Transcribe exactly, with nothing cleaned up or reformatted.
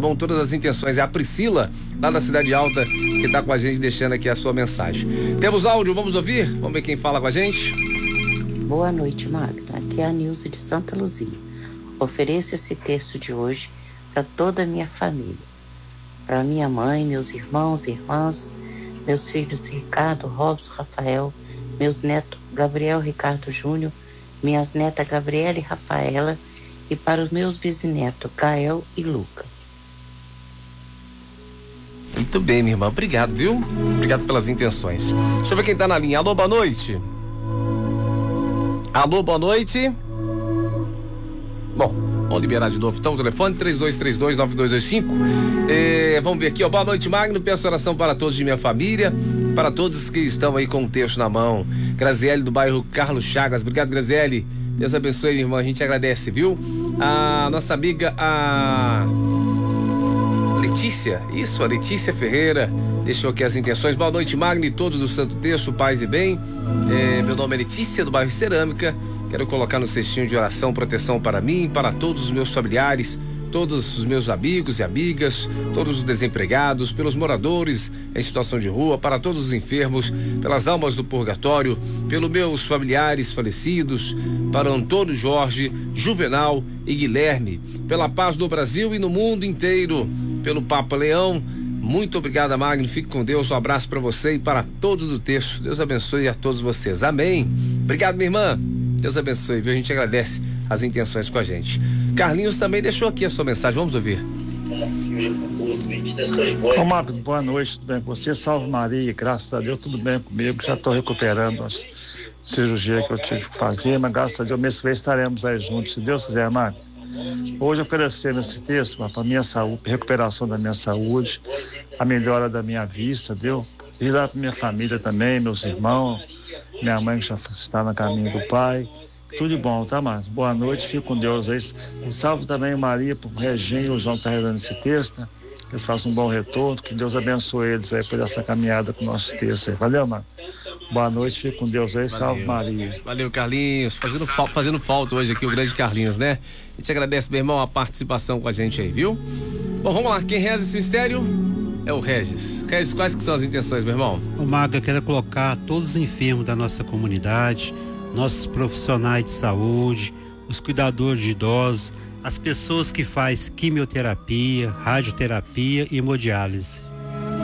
bom? Todas as intenções. É a Priscila, lá da Cidade Alta, que tá com a gente, deixando aqui a sua mensagem. Temos áudio, vamos ouvir? Vamos ver quem fala com a gente. Boa noite, Magda. Aqui é a Nilce de Santa Luzia. Ofereço esse texto de hoje para toda a minha família. Para minha mãe, meus irmãos e irmãs, meus filhos Ricardo, Robson, Rafael, meus netos Gabriel, Ricardo Júnior, minhas netas Gabriela e Rafaela, e para os meus bisnetos Gael e Luca. Muito bem, minha irmã. Obrigado, viu? Obrigado pelas intenções. Deixa eu ver quem tá na linha. Alô, boa noite. Alô, boa noite. Bom, vamos liberar de novo então o telefone três dois três dois, nove dois dois cinco. É, vamos ver aqui, ó. Boa noite, Magno. Peço oração para todos de minha família, para todos que estão aí com o texto na mão. Graziele do bairro Carlos Chagas. Obrigado, Graziele. Deus abençoe, minha irmã. A gente agradece, viu? A nossa amiga, a Letícia, isso, a Letícia Ferreira, deixou aqui as intenções. Boa noite, Magno e todos do Santo Terço, paz e bem. É, meu nome é Letícia, do bairro Cerâmica. Quero colocar no cestinho de oração proteção para mim, para todos os meus familiares, todos os meus amigos e amigas, todos os desempregados, pelos moradores em situação de rua, para todos os enfermos, pelas almas do purgatório, pelos meus familiares falecidos, para Antônio Jorge, Juvenal e Guilherme, pela paz do Brasil e no mundo inteiro, pelo Papa Leão. Muito obrigado, Magno. Fique com Deus. Um abraço para você e para todos do texto. Deus abençoe a todos vocês. Amém. Obrigado, minha irmã. Deus abençoe, viu? A gente agradece as intenções com a gente. Carlinhos também deixou aqui a sua mensagem. Vamos ouvir. Ô, Magno, boa noite. Tudo bem com você? Salve Maria. Graças a Deus, tudo bem comigo. Já estou recuperando a cirurgia que eu tive que fazer, mas graças a Deus, mês que vem estaremos aí juntos, se Deus quiser, Magno. Hoje oferecendo esse texto para a minha saúde, recuperação da minha saúde, a melhora da minha vista, viu? E lá para minha família também, meus irmãos, minha mãe que já está no caminho do Pai. Tudo de bom, tá, Márcio? Boa noite, fique com Deus aí. E salve também Maria, pro Reginho e o João que está redando esse texto, né? Que eles façam um bom retorno, que Deus abençoe eles aí por essa caminhada com o nosso texto aí. Valeu, Márcio? Boa noite, fique com Deus aí, salve Maria. Valeu, Carlinhos, fazendo, fa- fazendo falta hoje aqui o grande Carlinhos, né? A gente agradece, meu irmão, a participação com a gente aí, viu? Bom, vamos lá, quem reza esse mistério é o Regis. Regis, quais que são as intenções, meu irmão? O Maga, eu quero colocar todos os enfermos da nossa comunidade, nossos profissionais de saúde, os cuidadores de idosos, as pessoas que fazem quimioterapia, radioterapia e hemodiálise.